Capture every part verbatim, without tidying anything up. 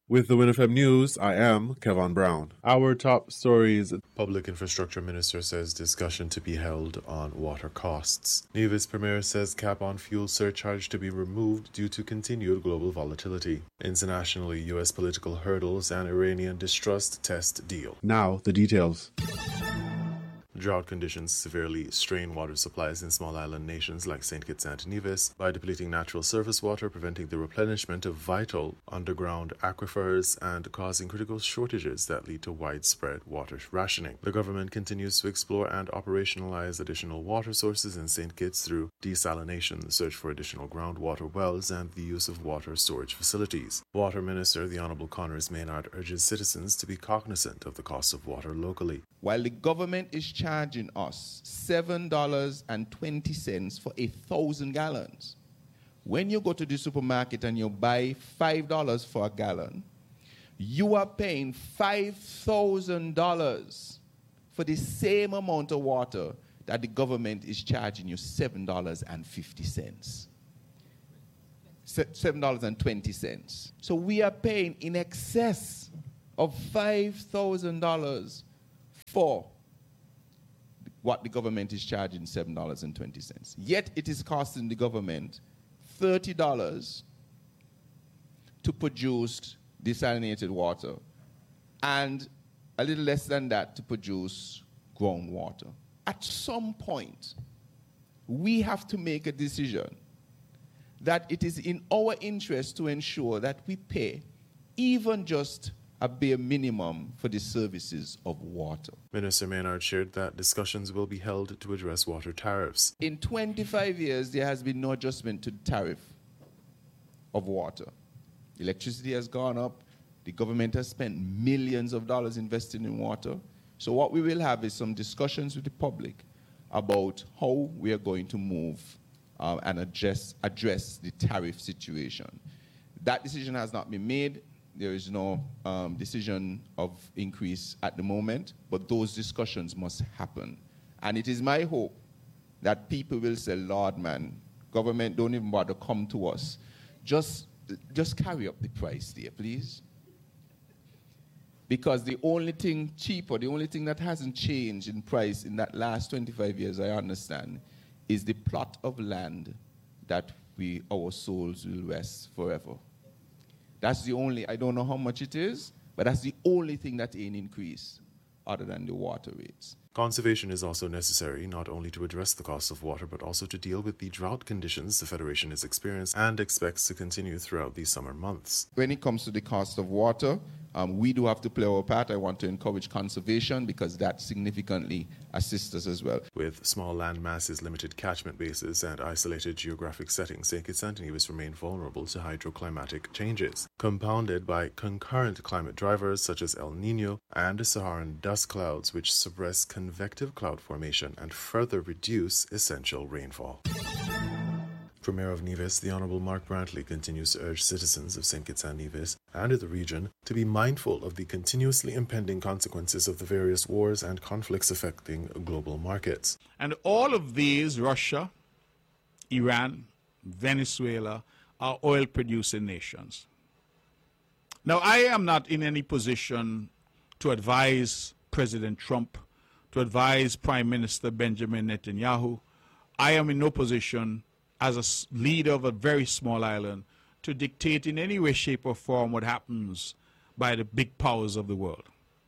With the WinFM News, I am Kevon Brown. Our top stories. Public Infrastructure Minister says discussion to be held on water costs. Nevis Premier says cap on fuel surcharge to be removed due to continued global volatility. Internationally, U S political hurdles and Iranian distrust test deal. Now, the details. Drought conditions severely strain water supplies in small island nations like Saint Kitts and Nevis by depleting natural surface water, preventing the replenishment of vital underground aquifers, and causing critical shortages that lead to widespread water rationing. The government continues to explore and operationalize additional water sources in Saint Kitts through desalination, the search for additional groundwater wells, and the use of water storage facilities. Water Minister the Honourable Connors Maynard urges citizens to be cognizant of the cost of water locally. While the government is charging us seven dollars and twenty cents for a thousand gallons, when you go to the supermarket and you buy five dollars for a gallon, you are paying five thousand dollars for the same amount of water that the government is charging you seven dollars and fifty cents. seven dollars and twenty cents. So we are paying in excess of five thousand dollars for what the government is charging seven dollars and twenty cents. Yet it is costing the government thirty dollars to produce desalinated water and a little less than that to produce groundwater. At some point, we have to make a decision that it is in our interest to ensure that we pay even just a bare minimum for the services of water. Minister Maynard shared that discussions will be held to address water tariffs. In twenty-five years, there has been no adjustment to the tariff of water. Electricity has gone up. The government has spent millions of dollars investing in water. So what we will have is some discussions with the public about how we are going to move um, and address, address the tariff situation. That decision has not been made. There is no um, decision of increase at the moment, but those discussions must happen. And it is my hope that people will say, Lord, man, government don't even bother come to us. Just, just carry up the price there, please. Because the only thing cheaper, the only thing that hasn't changed in price in that last twenty-five years, I understand, is the plot of land that we, our souls will rest forever. That's the only, I don't know how much it is, but that's the only thing that ain't increased other than the water rates. Conservation is also necessary, not only to address the cost of water, but also to deal with the drought conditions the Federation has experienced and expects to continue throughout these summer months. When it comes to the cost of water, um, we do have to play our part. I want to encourage conservation because that significantly assists us as well. With small land masses, limited catchment bases, and isolated geographic settings, Saint Kitts and Nevis remain vulnerable to hydroclimatic changes, compounded by concurrent climate drivers such as El Niño and Saharan dust clouds, which suppress convective cloud formation and further reduce essential rainfall. Premier of Nevis, the Honourable Mark Brantley, continues to urge citizens of Saint Kitts and Nevis and of the region to be mindful of the continuously impending consequences of the various wars and conflicts affecting global markets. And all of these, Russia, Iran, Venezuela, are oil-producing nations. Now, I am not in any position to advise President Trump, to advise Prime Minister Benjamin Netanyahu. I am in no position as a leader of a very small island to dictate in any way, shape, or form what happens by the big powers of the world.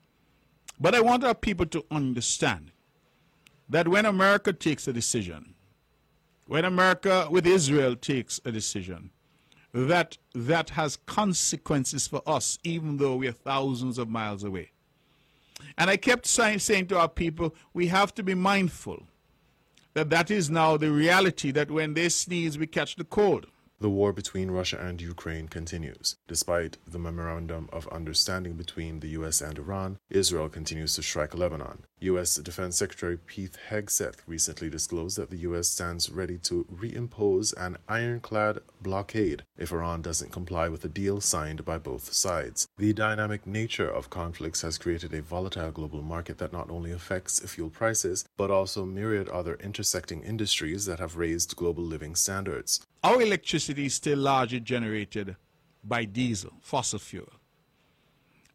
But I want our people to understand that when America takes a decision, when America with Israel takes a decision, that that has consequences for us, even though we are thousands of miles away. And I kept saying, saying to our people, we have to be mindful that that is now the reality, that when they sneeze, we catch the cold. The war between Russia and Ukraine continues. Despite the memorandum of understanding between the U S and Iran, Israel continues to strike Lebanon. U S Defense Secretary Pete Hegseth recently disclosed that the U S stands ready to reimpose an ironclad blockade if Iran doesn't comply with a deal signed by both sides. The dynamic nature of conflicts has created a volatile global market that not only affects fuel prices, but also myriad other intersecting industries that have raised global living standards. Our electricity is still largely generated by diesel, fossil fuel.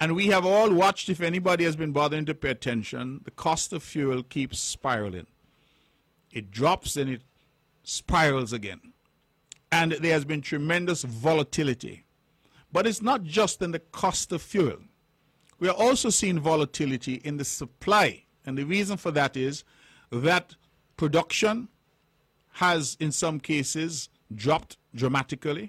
And we have all watched, if anybody has been bothering to pay attention, the cost of fuel keeps spiraling. It drops and it spirals again. And there has been tremendous volatility. But it's not just in the cost of fuel. We are also seeing volatility in the supply. And the reason for that is that production has, in some cases, dropped dramatically.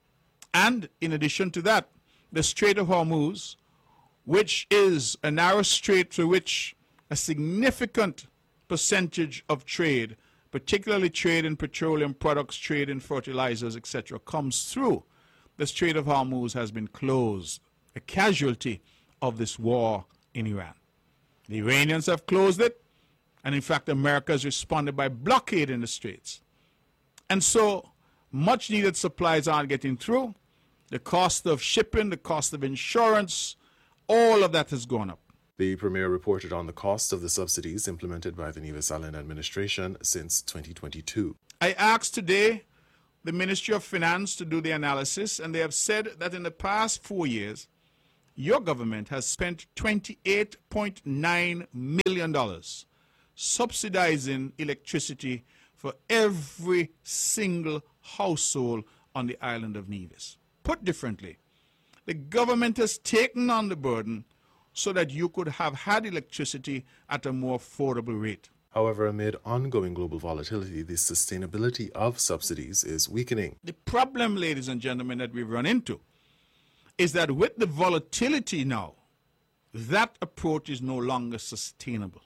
And in addition to that, the Strait of Hormuz, which is a narrow strait through which a significant percentage of trade, particularly trade in petroleum products, trade in fertilizers, et cetera, comes through, the Strait of Hormuz has been closed, a casualty of this war in Iran. The Iranians have closed it, and in fact, America has responded by blockading the straits. And so, much needed supplies aren't getting through. The cost of shipping, the cost of insurance, all of that has gone up. The Premier reported on the cost of the subsidies implemented by the Nevis Island administration since twenty twenty-two. I asked today the Ministry of Finance to do the analysis, and they have said that in the past four years, your government has spent twenty-eight point nine million dollars subsidizing electricity for every single household on the island of Nevis. Put differently, the government has taken on the burden so that you could have had electricity at a more affordable rate. However, amid ongoing global volatility, the sustainability of subsidies is weakening. The problem, ladies and gentlemen, that we've run into is that with the volatility now, that approach is no longer sustainable.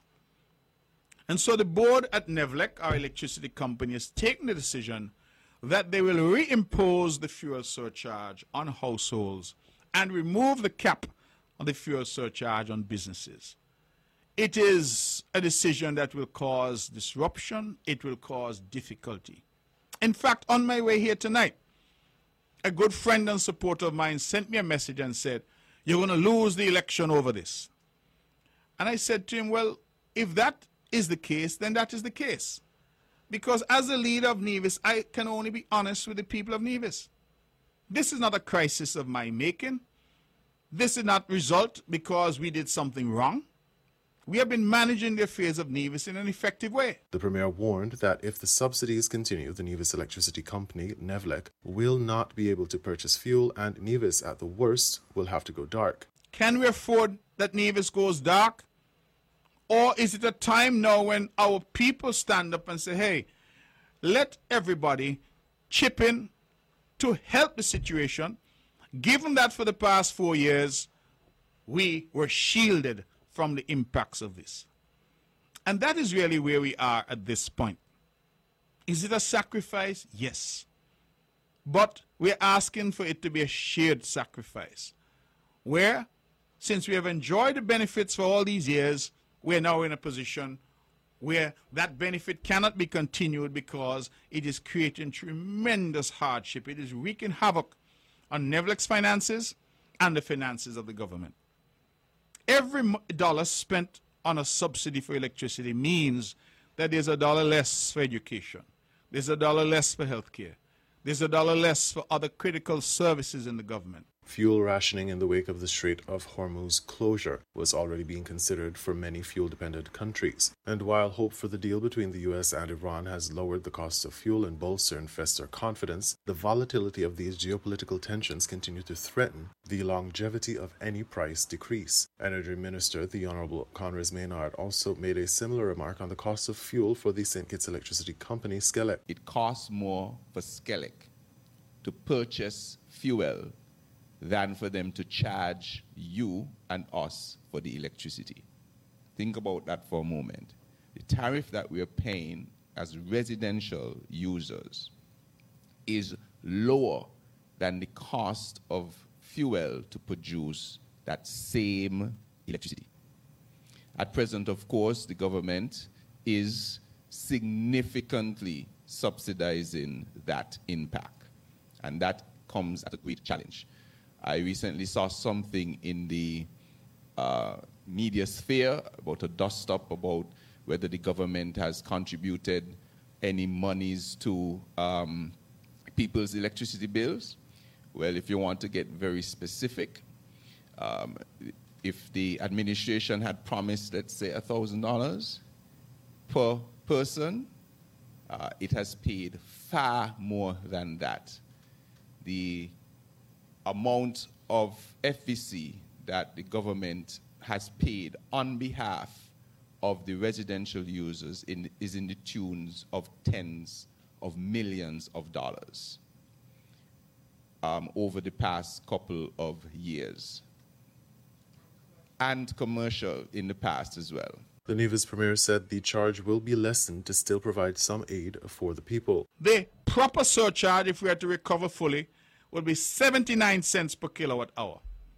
And so the board at NEVLEC, our electricity company, has taken the decision that they will reimpose the fuel surcharge on households and remove the cap on the fuel surcharge on businesses. It is a decision that will cause disruption. It will cause difficulty. In fact, on my way here tonight, a good friend and supporter of mine sent me a message and said, "You're going to lose the election over this." And I said to him, well, if that is the case, then that is the case. Because as a leader of Nevis, I can only be honest with the people of Nevis. This is not a crisis of my making. This did not result because we did something wrong. We have been managing the affairs of Nevis in an effective way. The Premier warned that if the subsidies continue, the Nevis Electricity Company, NEVLEC, will not be able to purchase fuel, and Nevis, at the worst, will have to go dark. Can we afford that Nevis goes dark? Or is it a time now when our people stand up and say, hey, let everybody chip in to help the situation, given that for the past four years, we were shielded from the impacts of this. And that is really where we are at this point. Is it a sacrifice? Yes. But we're asking for it to be a shared sacrifice, where, since we have enjoyed the benefits for all these years, we're now in a position where that benefit cannot be continued because it is creating tremendous hardship. It is wreaking havoc on NEVLEC's finances and the finances of the government. Every dollar spent on a subsidy for electricity means that there's a dollar less for education. There's a dollar less for healthcare. There's a dollar less for other critical services in the government. Fuel rationing in the wake of the Strait of Hormuz closure was already being considered for many fuel-dependent countries. And while hope for the deal between the U S and Iran has lowered the cost of fuel and bolstered investor confidence, the volatility of these geopolitical tensions continue to threaten the longevity of any price decrease. Energy Minister, the Honourable Conres Maynard, also made a similar remark on the cost of fuel for the Saint Kitts Electricity Company, Skelec. It costs more for Skelec to purchase fuel than for them to charge you and us for the electricity. Think about that for a moment. The tariff that we are paying as residential users is lower than the cost of fuel to produce that same electricity. At present, of course, the government is significantly subsidizing that impact, and that comes at a great challenge. I recently saw something in the uh, media sphere about a dust-up about whether the government has contributed any monies to um, people's electricity bills. Well, if you want to get very specific, Um, if the administration had promised, let's say, one thousand dollars per person, uh, it has paid far more than that. The amount of F V C that the government has paid on behalf of the residential users in, is in the tunes of tens of millions of dollars um, over the past couple of years, and commercial in the past as well. The Nevis Premier said the charge will be lessened to still provide some aid for the people. The proper surcharge, if we are to recover fully, will be seventy-nine cents per kilowatt hour.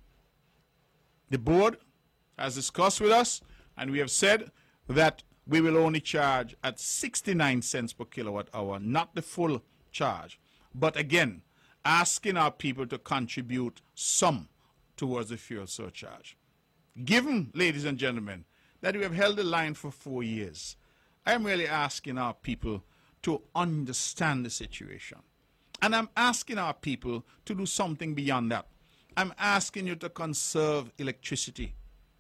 The board has discussed with us, and we have said that we will only charge at sixty-nine cents per kilowatt hour, not the full charge. But again, asking our people to contribute some towards the fuel surcharge. Given, ladies and gentlemen, that we have held the line for four years, I am really asking our people to understand the situation. And I'm asking our people to do something beyond that. I'm asking you to conserve electricity.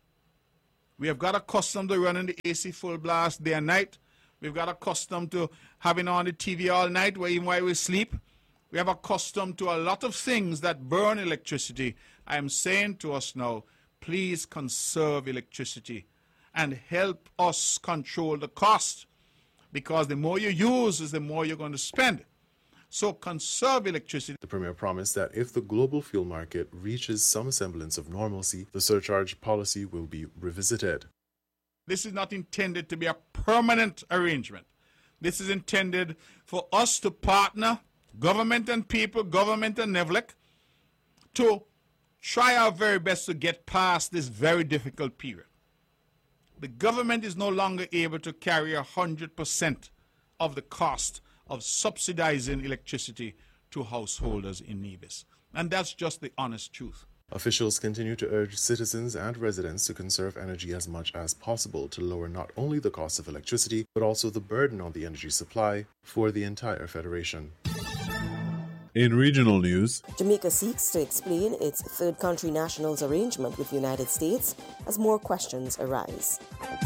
We have got accustomed to running the A C full blast day and night. We've got accustomed to having on the T V all night, where even while we sleep. We have accustomed to a lot of things that burn electricity. I am saying to us now, please conserve electricity and help us control the cost, because the more you use is the more you're going to spend. So conserve electricity. The Premier promised that if the global fuel market reaches some semblance of normalcy, the surcharge policy will be revisited. This is not intended to be a permanent arrangement. This is intended for us to partner, government and people, government and NEVLEC, to try our very best to get past this very difficult period. The government is no longer able to carry one hundred percent of the cost of subsidizing electricity to householders in Nevis. And that's just the honest truth. Officials continue to urge citizens and residents to conserve energy as much as possible to lower not only the cost of electricity, but also the burden on the energy supply for the entire Federation. In regional news, Jamaica seeks to explain its third country nationals arrangement with the United States as more questions arise.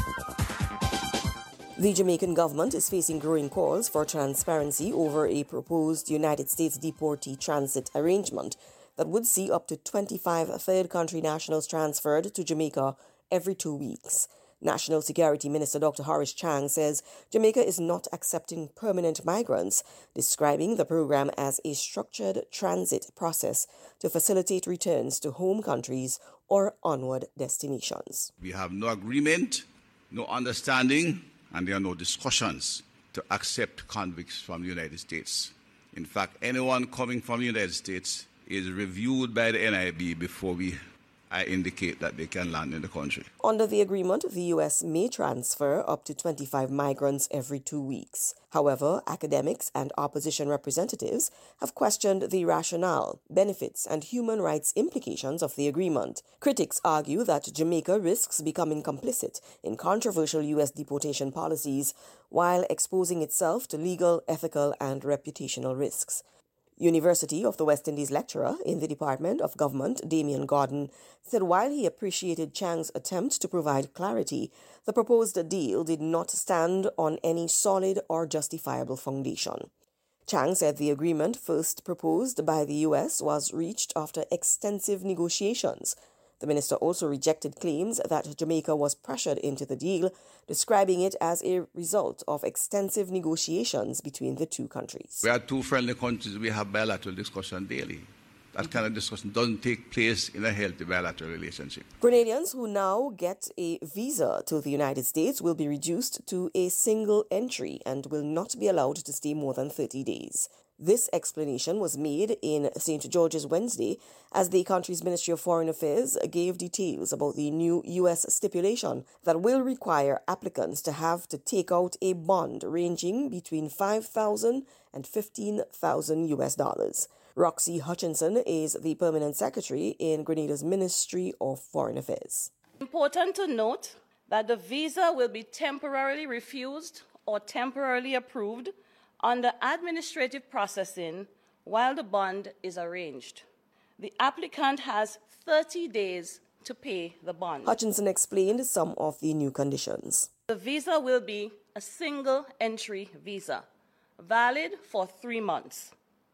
The Jamaican government is facing growing calls for transparency over a proposed United States deportee transit arrangement that would see up to twenty-five third country nationals transferred to Jamaica every two weeks. National Security Minister Doctor Horace Chang says Jamaica is not accepting permanent migrants, describing the program as a structured transit process to facilitate returns to home countries or onward destinations. We have no agreement, no understanding, and there are no discussions to accept convicts from the United States. In fact, anyone coming from the United States is reviewed by the N I B before we I indicate that they can land in the country. Under the agreement, the U S may transfer up to twenty-five migrants every two weeks. However, academics and opposition representatives have questioned the rationale, benefits, and human rights implications of the agreement. Critics argue that Jamaica risks becoming complicit in controversial U S deportation policies while exposing itself to legal, ethical, and reputational risks. University of the West Indies lecturer in the Department of Government, Damian Gordon, said while he appreciated Chang's attempt to provide clarity, the proposed deal did not stand on any solid or justifiable foundation. Chang said the agreement first proposed by the U S was reached after extensive negotiations. The minister also rejected claims that Jamaica was pressured into the deal, describing it as a result of extensive negotiations between the two countries. We are two friendly countries. We have bilateral discussion daily. That kind of discussion doesn't take place in a healthy bilateral relationship. Grenadians who now get a visa to the United States will be reduced to a single entry and will not be allowed to stay more than thirty days. This explanation was made in Saint George's Wednesday as the country's Ministry of Foreign Affairs gave details about the new U S stipulation that will require applicants to have to take out a bond ranging between five thousand and fifteen thousand U S dollars. Roxy Hutchinson is the permanent secretary in Grenada's Ministry of Foreign Affairs. Important to note that the visa will be temporarily refused or temporarily approved under administrative processing while the bond is arranged. The applicant has thirty days to pay the bond. Hutchinson explained some of the new conditions. The visa will be a single entry visa, valid for three months.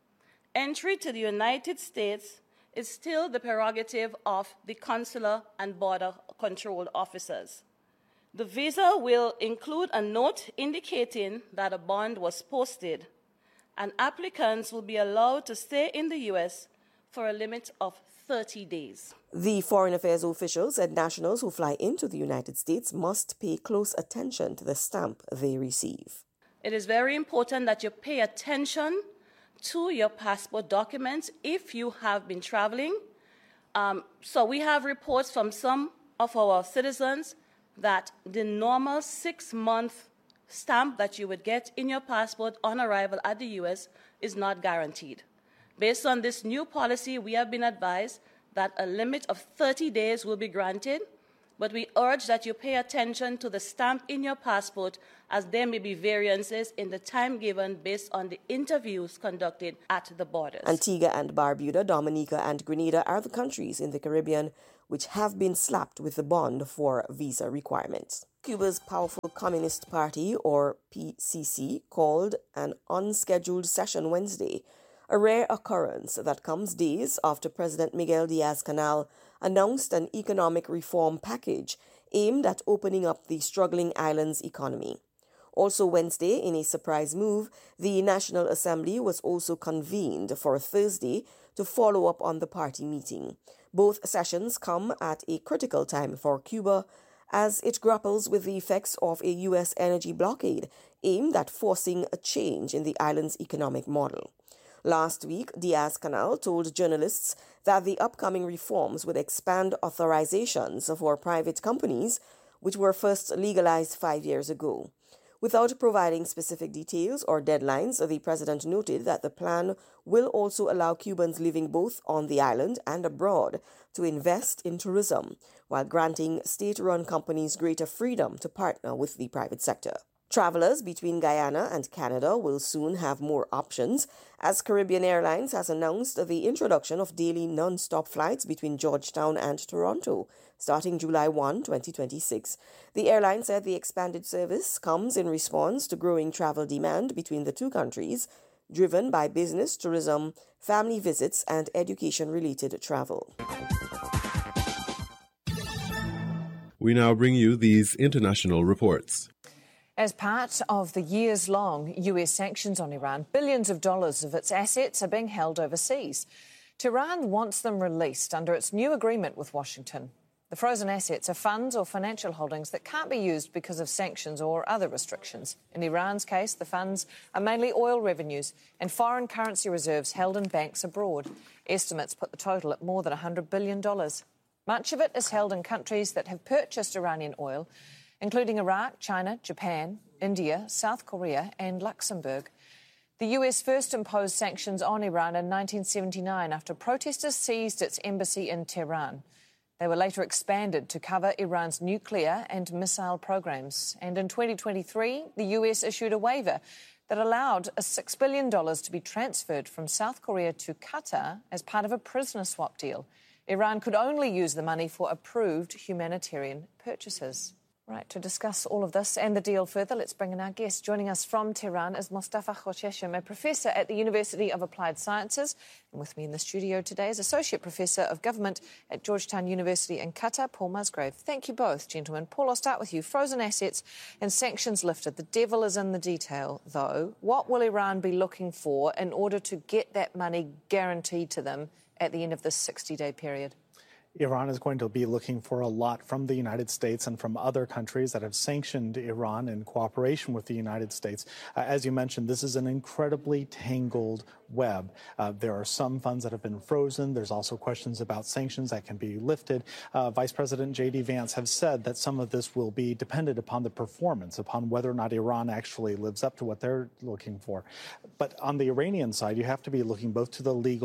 Entry to the United States is still the prerogative of the consular and border control officers. The visa will include a note indicating that a bond was posted, and applicants will be allowed to stay in the U S for a limit of thirty days. The Foreign Affairs official said nationals who fly into the United States must pay close attention to the stamp they receive. It is very important that you pay attention to your passport documents if you have been traveling. Um, so we have reports from some of our citizens that the normal six-month stamp that you would get in your passport on arrival at the U S is not guaranteed. Based on this new policy, we have been advised that a limit of thirty days will be granted, but we urge that you pay attention to the stamp in your passport, as there may be variances in the time given based on the interviews conducted at the borders. Antigua and Barbuda, Dominica and Grenada are the countries in the Caribbean which have been slapped with the bond for visa requirements. Cuba's powerful Communist Party, or P C C, called an unscheduled session Wednesday, a rare occurrence that comes days after President Miguel Diaz-Canel announced an economic reform package aimed at opening up the struggling island's economy. Also Wednesday, in a surprise move, the National Assembly was also convened for Thursday to follow up on the party meeting. Both sessions come at a critical time for Cuba as it grapples with the effects of a U S energy blockade aimed at forcing a change in the island's economic model. Last week, Diaz-Canel told journalists that the upcoming reforms would expand authorizations for private companies, which were first legalized five years ago. Without providing specific details or deadlines, the president noted that the plan will also allow Cubans living both on the island and abroad to invest in tourism, while granting state-run companies greater freedom to partner with the private sector. Travelers between Guyana and Canada will soon have more options, as Caribbean Airlines has announced the introduction of daily non-stop flights between Georgetown and Toronto, starting July first, twenty twenty-six. The airline said the expanded service comes in response to growing travel demand between the two countries, driven by business, tourism, family visits, and education-related travel. We now bring you these international reports. As part of the years-long U S sanctions on Iran, billions of dollars of its assets are being held overseas. Tehran wants them released under its new agreement with Washington. The frozen assets are funds or financial holdings that can't be used because of sanctions or other restrictions. In Iran's case, the funds are mainly oil revenues and foreign currency reserves held in banks abroad. Estimates put the total at more than one hundred billion dollars. Much of it is held in countries that have purchased Iranian oil, including Iraq, China, Japan, India, South Korea and Luxembourg. The U S first imposed sanctions on Iran in nineteen seventy-nine after protesters seized its embassy in Tehran. They were later expanded to cover Iran's nuclear and missile programs. And in twenty twenty-three, the U S issued a waiver that allowed six billion dollars to be transferred from South Korea to Qatar as part of a prisoner swap deal. Iran could only use the money for approved humanitarian purchases. Right, to discuss all of this and the deal further, let's bring in our guest. Joining us from Tehran is Mostafa Khosheshem, a professor at the University of Applied Sciences. And with me in the studio today is Associate Professor of Government at Georgetown University in Qatar, Paul Musgrave. Thank you both, gentlemen. Paul, I'll start with you. Frozen assets and sanctions lifted. The devil is in the detail, though. What will Iran be looking for in order to get that money guaranteed to them at the end of this sixty-day period? Iran is going to be looking for a lot from the United States and from other countries that have sanctioned Iran in cooperation with the United States. Uh, as you mentioned, this is an incredibly tangled web. Uh, there are some funds that have been frozen. There's also questions about sanctions that can be lifted. Uh, Vice President J D Vance has said that some of this will be dependent upon the performance, upon whether or not Iran actually lives up to what they're looking for. But on the Iranian side, you have to be looking both to the legal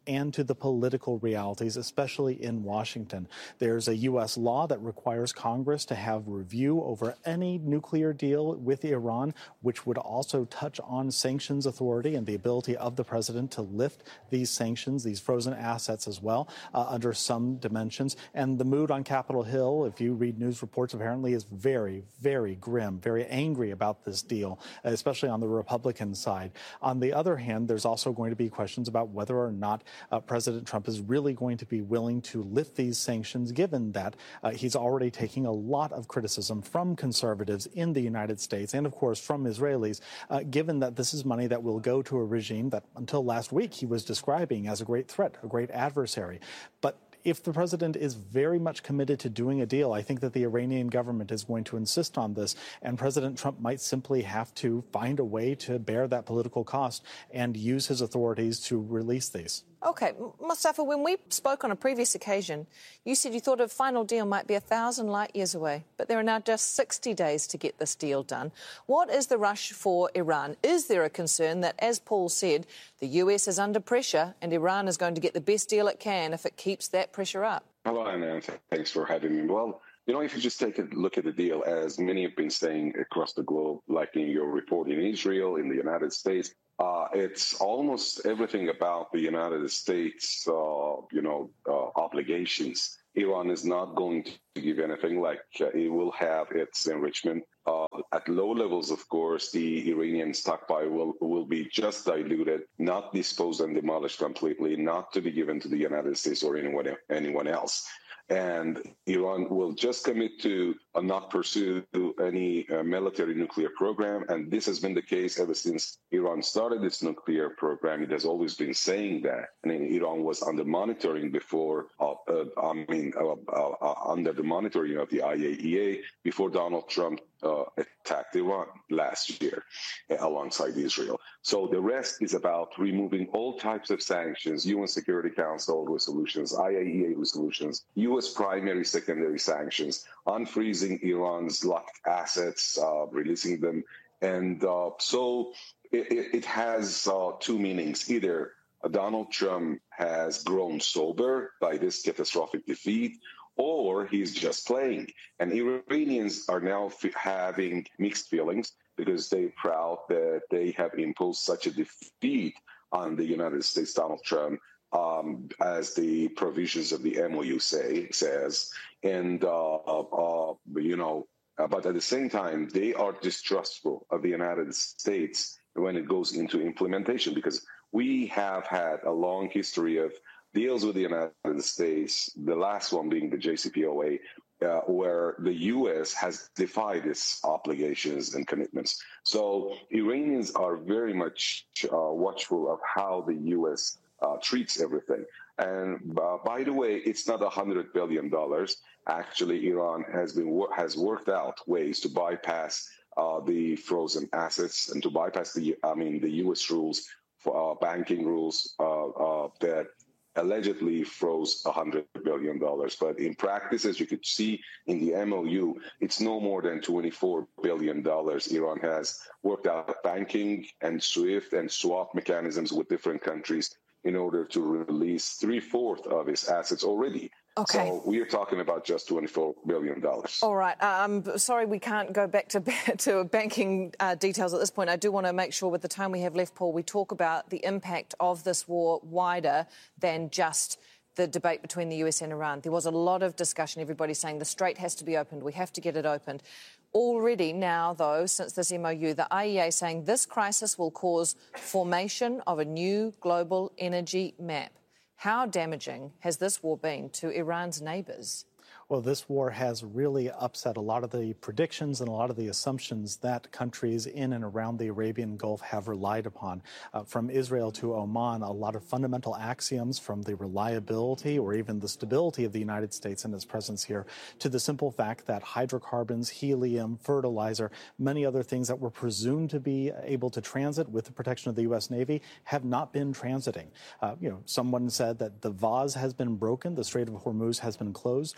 and to the political realities, especially in Washington. There's a U S law that requires Congress to have review over any nuclear deal with Iran, which would also touch on sanctions authority and the ability of the president to lift these sanctions, these frozen assets as well, uh, under some dimensions. And the mood on Capitol Hill, if you read news reports, apparently is very, very grim, very angry about this deal, especially on the Republican side. On the other hand, there's also going to be questions about whether or not uh, President Trump is really going to be willing to lift these sanctions, given that uh, he's already taking a lot of criticism from conservatives in the United States and, of course, from Israelis, uh, given that this is money that will go to a regime that until last week he was describing as a great threat, a great adversary. But if the president is very much committed to doing a deal, I think that the Iranian government is going to insist on this, and President Trump might simply have to find a way to bear that political cost and use his authorities to release these. OK, Mustafa, when we spoke on a previous occasion, you said you thought a final deal might be a thousand light years away, but there are now just sixty days to get this deal done. What is the rush for Iran? Is there a concern that, as Paul said, the U S is under pressure and Iran is going to get the best deal it can if it keeps that pressure up? Hello, Anna. Thanks for having me. Well, you know, if you just take a look at the deal, as many have been saying across the globe, like in your report in Israel, in the United States, Uh, it's almost everything about the United States, uh, you know, uh, obligations. Iran is not going to give anything. Like uh, it will have its enrichment. Uh, at low levels, of course, the Iranian stockpile will, will be just diluted, not disposed and demolished completely, not to be given to the United States or anyone, anyone else. And Iran will just commit to uh, not pursue any uh, military nuclear program. And this has been the case ever since Iran started its nuclear program. It has always been saying that. I mean, Iran was under monitoring before, uh, uh, I mean, uh, uh, uh, under the monitoring of the I A E A before Donald Trump uh, attacked Iran last year uh, alongside Israel. So the rest is about removing all types of sanctions, U N Security Council resolutions, I A E A resolutions, U S primary, secondary sanctions, unfreezing Iran's locked assets, uh, releasing them. And uh, so it, it has uh, two meanings. Either Donald Trump has grown sober by this catastrophic defeat, or he's just playing. And Iranians are now f- having mixed feelings because they're proud that they have imposed such a defeat on the United States, Donald Trump, um, as the provisions of the M O U say says. And, uh, uh, you know, uh, but at the same time, they are distrustful of the United States when it goes into implementation, because we have had a long history of deals with the United States, the last one being the J C P O A, uh, where the U S has defied its obligations and commitments. So Iranians are very much uh, watchful of how the U S uh, treats everything. And uh, by the way, it's not one hundred billion dollars. Actually, Iran has been has worked out ways to bypass uh, the frozen assets and to bypass the, I mean, the U S rules, for, uh, banking rules uh, uh, that allegedly froze one hundred billion dollars. But in practice, as you could see in the M O U, it's no more than twenty-four billion dollars. Iran has worked out banking and SWIFT and swap mechanisms with different countries in order to release three-fourths of its assets already. Okay. So we are talking about just twenty-four billion dollars. All right. Um, sorry, we can't go back to to banking uh, details at this point. I do want to make sure with the time we have left, Paul, we talk about the impact of this war wider than just the debate between the U S and Iran. There was a lot of discussion, everybody saying the strait has to be opened, we have to get it opened. Already now, though, since this M O U, the I E A is saying this crisis will cause formation of a new global energy map. How damaging has this war been to Iran's neighbours? Well, this war has really upset a lot of the predictions and a lot of the assumptions that countries in and around the Arabian Gulf have relied upon. Uh, from Israel to Oman, a lot of fundamental axioms from the reliability or even the stability of the United States and its presence here to the simple fact that hydrocarbons, helium, fertilizer, many other things that were presumed to be able to transit with the protection of the U S Navy have not been transiting. Uh, you know, someone said that the vase has been broken, the Strait of Hormuz has been closed. That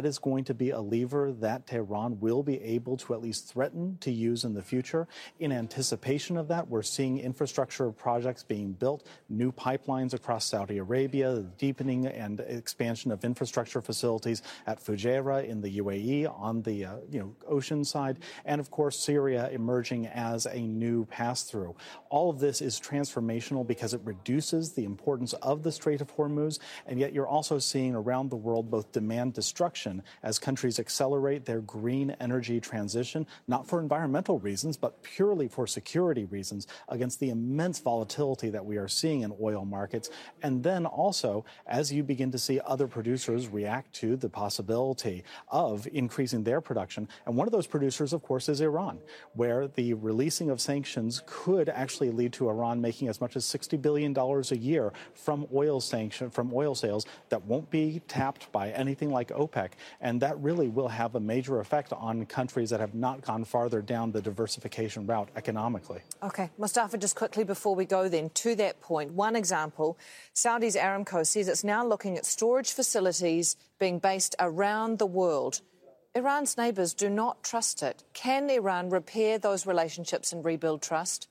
is going to be a lever that Tehran will be able to at least threaten to use in the future. In anticipation of that, we're seeing infrastructure projects being built, new pipelines across Saudi Arabia, the deepening and expansion of infrastructure facilities at Fujairah in the U A E on the uh, you know ocean side, and of course Syria emerging as a new pass-through. All of this is transformational because it reduces the importance of the Strait of Hormuz, and yet you're also seeing around the world both demand destruction as countries accelerate their green energy transition, not for environmental reasons, but purely for security reasons, against the immense volatility that we are seeing in oil markets. And then also, as you begin to see other producers react to the possibility of increasing their production, and one of those producers, of course, is Iran, where the releasing of sanctions could actually lead to Iran making as much as sixty billion dollars a year from oil sanction, from oil sales that won't be tapped by anything like OPEC. And that really will have a major effect on countries that have not gone farther down the diversification route economically. OK. Mustafa, just quickly before we go then, to that point, one example, Saudi's Aramco says it's now looking at storage facilities being based around the world. Iran's neighbours do not trust it. Can Iran repair those relationships and rebuild trust?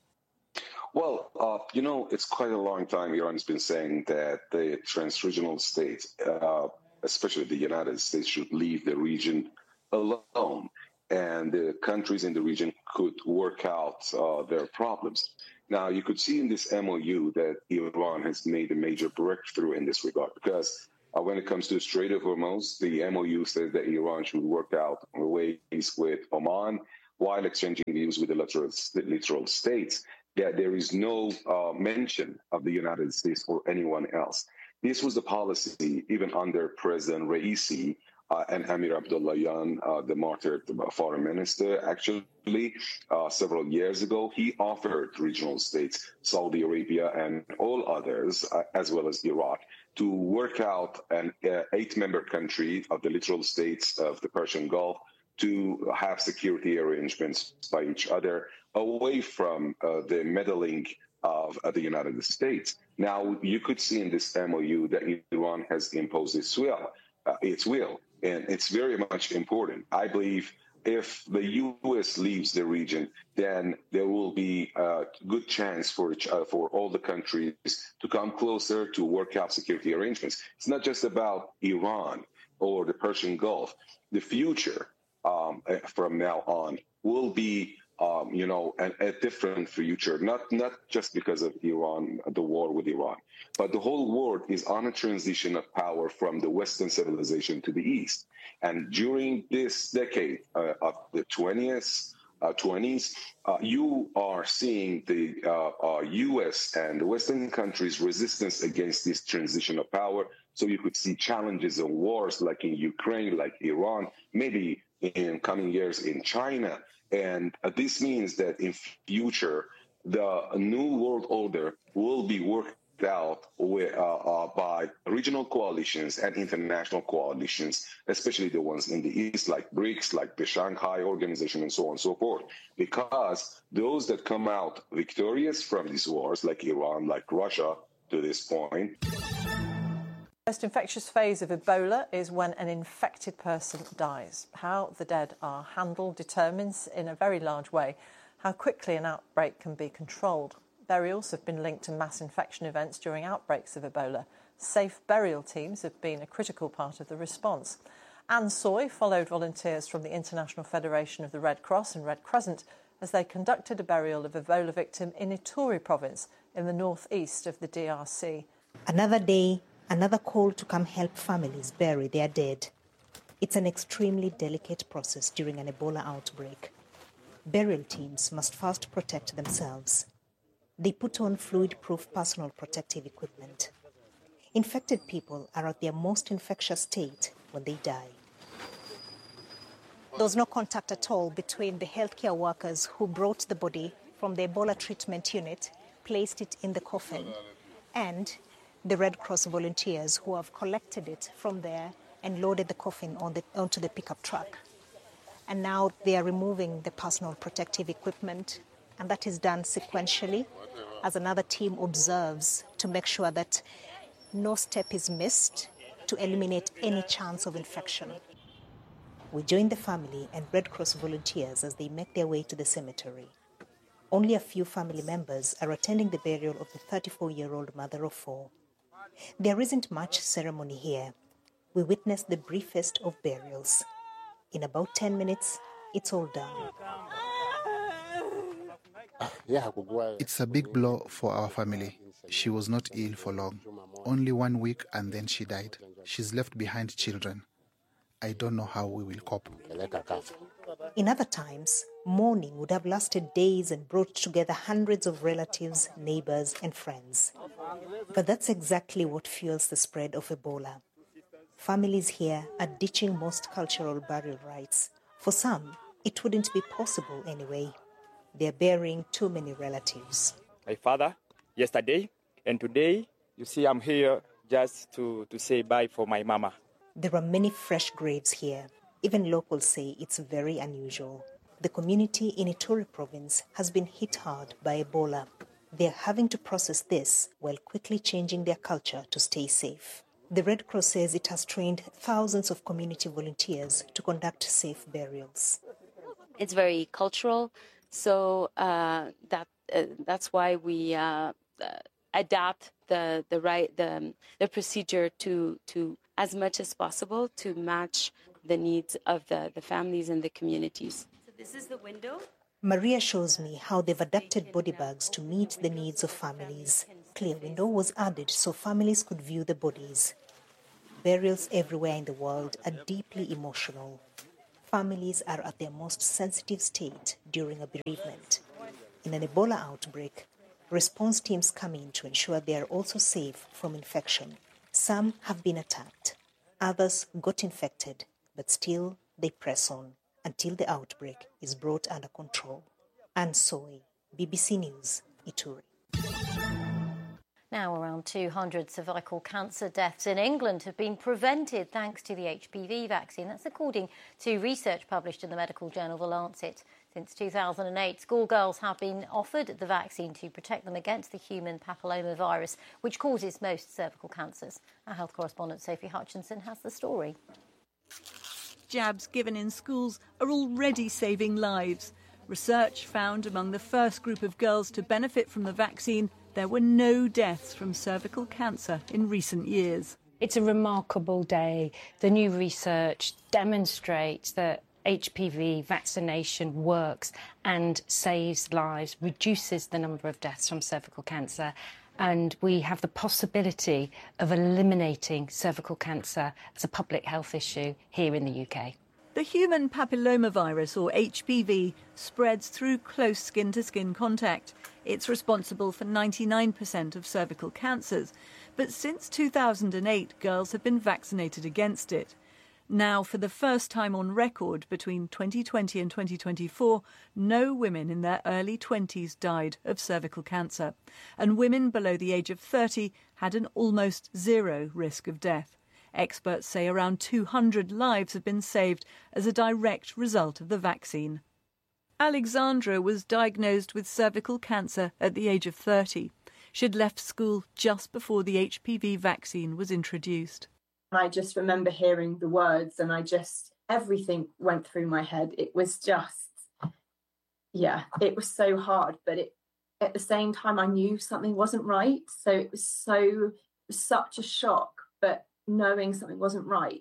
Well, uh, you know, it's quite a long time Iran's been saying that the trans-regional states, uh, especially the United States, should leave the region alone, and the countries in the region could work out uh, their problems. Now, you could see in this M O U that Iran has made a major breakthrough in this regard, because uh, when it comes to the Strait of Hormuz, the M O U says that Iran should work out ways with Oman while exchanging views with the littoral, littoral states. Yeah, there is no uh, mention of the United States or anyone else. This was the policy even under President Raisi uh, and Amir Abdullahian, uh, the martyred foreign minister. Actually, uh, several years ago, he offered regional states, Saudi Arabia and all others, uh, as well as Iraq, to work out an uh, eight-member country of the littoral states of the Persian Gulf to have security arrangements by each other, away from uh, the meddling of uh, the United States. Now, you could see in this M O U that Iran has imposed its will, uh, its will, and it's very much important. I believe if the U S leaves the region, then there will be a good chance for each, uh, for all the countries to come closer to work out security arrangements. It's not just about Iran or the Persian Gulf. The future um, from now on will be Um, you know, a, a different future, not not just because of Iran, the war with Iran, but the whole world is on a transition of power from the Western civilization to the East. And during this decade uh, of the twentieth, uh, twenties, uh, you are seeing the uh, uh, U S and the Western countries' resistance against this transition of power. So you could see challenges and wars like in Ukraine, like Iran, maybe in coming years in China. And uh, this means that in future, the new world order will be worked out with, uh, uh, by regional coalitions and international coalitions, especially the ones in the East, like BRICS, like the Shanghai Organization, and so on and so forth. Because those that come out victorious from these wars, like Iran, like Russia, to this point. The most infectious phase of Ebola is when an infected person dies. How the dead are handled determines in a very large way how quickly an outbreak can be controlled. Burials have been linked to mass infection events during outbreaks of Ebola. Safe burial teams have been a critical part of the response. Anne Soy followed volunteers from the International Federation of the Red Cross and Red Crescent as they conducted a burial of Ebola victim in Ituri province in the northeast of the D R C. Another day, another call to come help families bury their dead. It's an extremely delicate process during an Ebola outbreak. Burial teams must first protect themselves. They put on fluid-proof personal protective equipment. Infected people are at their most infectious state when they die. There was no contact at all between the healthcare workers who brought the body from the Ebola treatment unit, placed it in the coffin, and the Red Cross volunteers who have collected it from there and loaded the coffin on the, onto the pickup truck. And now they are removing the personal protective equipment, and that is done sequentially as another team observes to make sure that no step is missed to eliminate any chance of infection. We join the family and Red Cross volunteers as they make their way to the cemetery. Only a few family members are attending the burial of the thirty-four-year-old mother of four. There isn't much ceremony here. We witness the briefest of burials. In about ten minutes, it's all done. It's a big blow for our family. She was not ill for long, only one week, and then she died. She's left behind children. I don't know how we will cope. In other times, mourning would have lasted days and brought together hundreds of relatives, neighbors, and friends. But that's exactly what fuels the spread of Ebola. Families here are ditching most cultural burial rites. For some, it wouldn't be possible anyway. They're burying too many relatives. My father, yesterday, and today, you see I'm here just to, to say bye for my mama. There are many fresh graves here. Even locals say it's very unusual. The community in Ituri province has been hit hard by Ebola. They're having to process this while quickly changing their culture to stay safe. The Red Cross says it has trained thousands of community volunteers to conduct safe burials. It's very cultural, so uh, that uh, that's why we uh, uh, adapt the the right the the procedure to to as much as possible to match the needs of the, the families and the communities. So this is the window. Maria shows me how they've adapted body bags to meet the needs of families. Clear window was added so families could view the bodies. Burials everywhere in the world are deeply emotional. Families are at their most sensitive state during a bereavement. In an Ebola outbreak, response teams come in to ensure they are also safe from infection. Some have been attacked. Others got infected, but still they press on until the outbreak is brought under control. Anne Soy, B B C News, Ituri. Now, around two hundred cervical cancer deaths in England have been prevented thanks to the H P V vaccine. That's according to research published in the medical journal The Lancet. Since two thousand eight, schoolgirls have been offered the vaccine to protect them against the human papillomavirus, which causes most cervical cancers. Our health correspondent Sophie Hutchinson has the story. Jabs given in schools are already saving lives. Research found among the first group of girls to benefit from the vaccine, there were no deaths from cervical cancer in recent years. It's a remarkable day. The new research demonstrates that H P V vaccination works and saves lives, reduces the number of deaths from cervical cancer, and we have the possibility of eliminating cervical cancer as a public health issue here in the U K. The human papillomavirus, or H P V, spreads through close skin-to-skin contact. It's responsible for ninety-nine percent of cervical cancers. But since two thousand eight, girls have been vaccinated against it. Now, for the first time on record, between twenty twenty and twenty twenty-four, no women in their early twenties died of cervical cancer. And women below the age of thirty had an almost zero risk of death. Experts say around two hundred lives have been saved as a direct result of the vaccine. Alexandra was diagnosed with cervical cancer at the age of thirty. She'd left school just before the H P V vaccine was introduced. I just remember hearing the words and I just, everything went through my head. It was just, yeah, it was so hard, but it, at the same time, I knew something wasn't right. So it was so, it was such a shock, but knowing something wasn't right,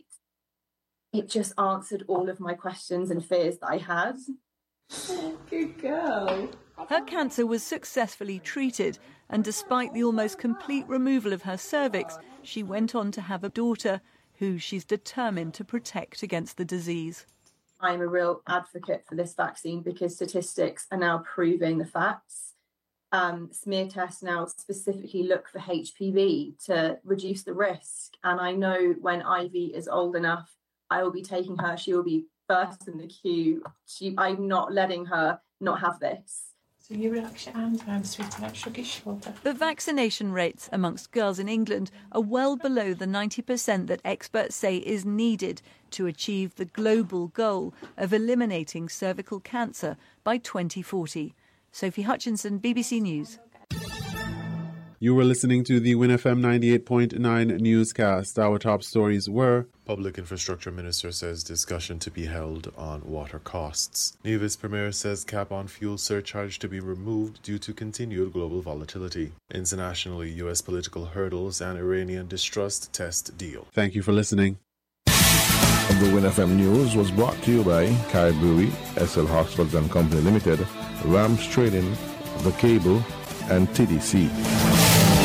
it just answered all of my questions and fears that I had. Oh, good girl. Her cancer was successfully treated, and despite the almost complete removal of her cervix, she went on to have a daughter who she's determined to protect against the disease. I'm a real advocate for this vaccine because statistics are now proving the facts. Um, smear tests now specifically look for H P V to reduce the risk. And I know when Ivy is old enough, I will be taking her. She will be first in the queue. She, I'm not letting her not have this. So you relax your arms around, sweetheart, shrug your shoulder. The vaccination rates amongst girls in England are well below the ninety percent that experts say is needed to achieve the global goal of eliminating cervical cancer by twenty forty. Sophie Hutchinson, B B C News. You were listening to the Win F M ninety-eight point nine newscast. Our top stories were: Public Infrastructure Minister says discussion to be held on water costs. Nevis Premier says cap on fuel surcharge to be removed due to continued global volatility. Internationally, U S political hurdles and Iranian distrust test deal. Thank you for listening. The Win F M News was brought to you by Kai Brewery, S L Hoxford and Company Limited, Rams Trading, The Cable, and T D C.